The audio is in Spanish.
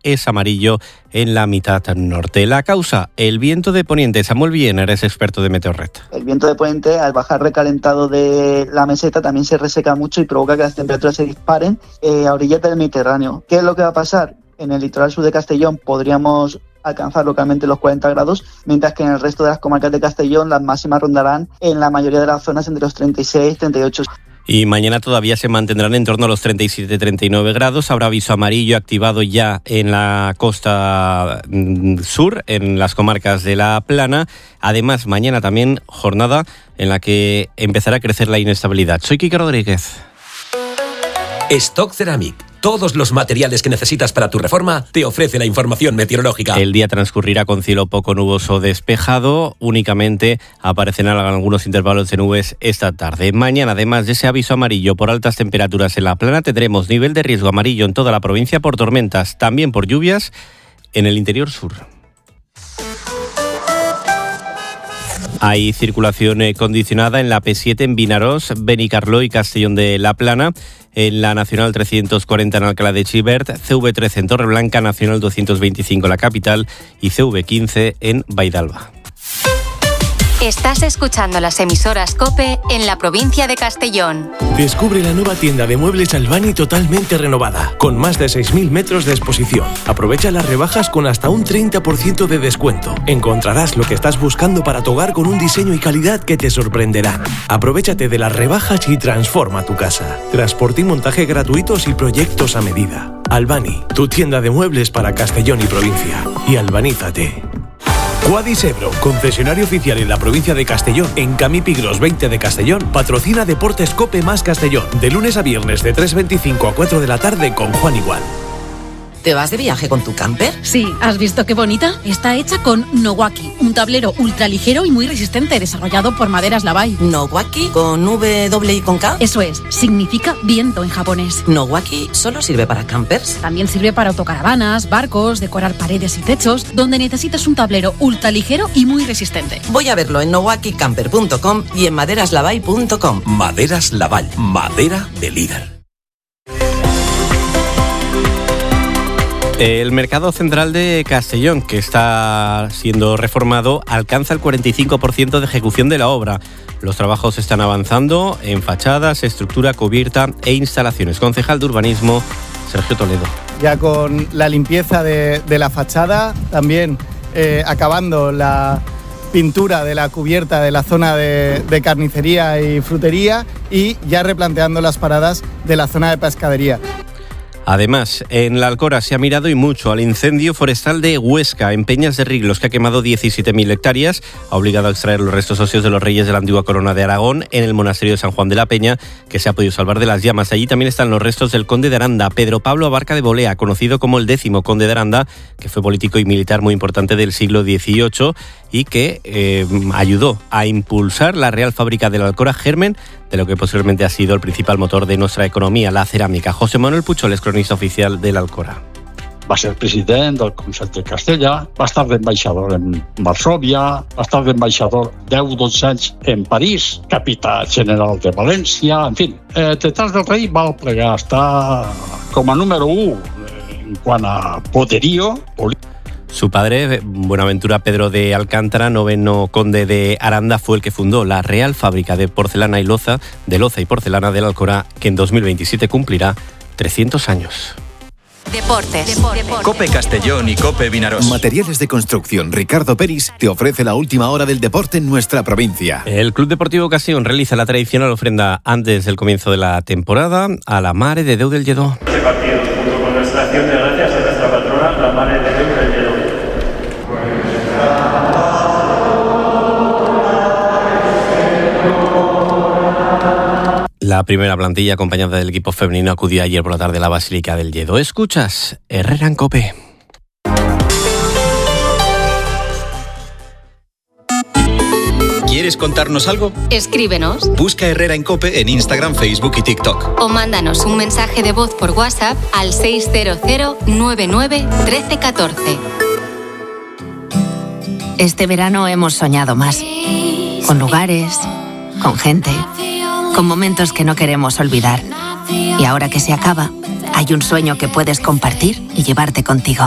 es amarillo en la mitad norte. La causa, el viento de poniente. Samuel Villena, eres experto de Meteorred. El viento de poniente, al bajar recalentado de la meseta, también se reseca mucho y provoca que las temperaturas se disparen a orillas del Mediterráneo. ¿Qué es lo que va a pasar? En el litoral sur de Castellón podríamos alcanzar localmente los 40 grados, mientras que en el resto de las comarcas de Castellón las máximas rondarán en la mayoría de las zonas entre los 36 y 38. Y mañana todavía se mantendrán en torno a los 37-39 grados. Habrá aviso amarillo activado ya en la costa sur, en las comarcas de la Plana. Además, mañana también jornada en la que empezará a crecer la inestabilidad. Soy Quique Rodríguez. Stock Ceramic. Todos los materiales que necesitas para tu reforma te ofrece la información meteorológica. El día transcurrirá con cielo poco nuboso despejado. Únicamente aparecerán algunos intervalos de nubes esta tarde. Mañana, además de ese aviso amarillo por altas temperaturas en la Plana, tendremos nivel de riesgo amarillo en toda la provincia por tormentas, también por lluvias en el interior sur. Hay circulación condicionada en la P7 en Vinaròs, Benicarló y Castellón de la Plana, en la Nacional 340 en Alcalá de Xivert, CV13 en Torreblanca, Nacional 225 en la capital y CV15 en Vaidalba. Estás escuchando las emisoras COPE en la provincia de Castellón. Descubre la nueva tienda de muebles Albani totalmente renovada, con más de 6.000 metros de exposición. Aprovecha las rebajas con hasta un 30% de descuento. Encontrarás lo que estás buscando para tu hogar con un diseño y calidad que te sorprenderán. Aprovéchate de las rebajas y transforma tu casa. Transporte y montaje gratuitos y proyectos a medida. Albani, tu tienda de muebles para Castellón y provincia. Y albanízate. Quadis Ebro, concesionario oficial en la provincia de Castellón, en Camí Pigros 20 de Castellón, patrocina Deportes Cope más Castellón, de lunes a viernes de 3:25 a 4 de la tarde con Juan Igual. ¿Te vas de viaje con tu camper? Sí, ¿has visto qué bonita? Está hecha con Nowaki, un tablero ultraligero y muy resistente, desarrollado por Maderas Lavai. ¿Nowaki? ¿Con W y con K? Eso es, significa viento en japonés. ¿Nowaki solo sirve para campers? También sirve para autocaravanas, barcos, decorar paredes y techos, donde necesitas un tablero ultraligero y muy resistente. Voy a verlo en nowakicamper.com y en maderaslavai.com. Maderas Laval, madera de líder. El mercado central de Castellón, que está siendo reformado, alcanza el 45% de ejecución de la obra. Los trabajos están avanzando en fachadas, estructura, cubierta e instalaciones. Concejal de Urbanismo, Sergio Toledo. Ya con la limpieza de la fachada, también acabando la pintura de la cubierta de la zona de carnicería y frutería y ya replanteando las paradas de la zona de pescadería. Además, en la Alcora se ha mirado y mucho al incendio forestal de Huesca, en Peñas de Riglos, que ha quemado 17.000 hectáreas, ha obligado a extraer los restos óseos de los reyes de la antigua corona de Aragón en el monasterio de San Juan de la Peña, que se ha podido salvar de las llamas. Allí también están los restos del conde de Aranda, Pedro Pablo Abarca de Bolea, conocido como el 10º conde de Aranda, que fue político y militar muy importante del siglo XVIII y que ayudó a impulsar la Real Fábrica de la Alcora, germen de lo que posteriormente ha sido el principal motor de nuestra economía, la cerámica. José Manuel Puchol es cronista oficial de la Alcora. Va ser president del Consell de Castella, va estar d'ambaixador en Varsòvia, va estar d'ambaixador 10-12 anys en París, capital general de València, en fi, detrás del rei va plegar, està com a número 1 en quant a poderío polític. Su padre, Buenaventura Pedro de Alcántara, 9º conde de Aranda, fue el que fundó la Real Fábrica de Porcelana y Loza y Porcelana de la Alcora, que en 2027 cumplirá 300 años. Deportes. COPE Castellón y COPE Vinaròs. Materiales de construcción Ricardo Peris te ofrece la última hora del deporte en nuestra provincia. El Club Deportivo Castellón realiza la tradicional ofrenda antes del comienzo de la temporada a la Mare de Déu del Lledó. Este partido, junto con nuestra acción de gracias a nuestra patrona, la Mare de Déu del Lledó. La primera plantilla acompañada del equipo femenino acudió ayer por la tarde a la Basílica del Lledó. Escuchas Herrera en COPE. ¿Quieres contarnos algo? Escríbenos. Busca Herrera en COPE en Instagram, Facebook y TikTok. O mándanos un mensaje de voz por WhatsApp al 600 99 13 14. Este verano hemos soñado más. Con lugares, con gente, con momentos que no queremos olvidar. Y ahora que se acaba, hay un sueño que puedes compartir y llevarte contigo.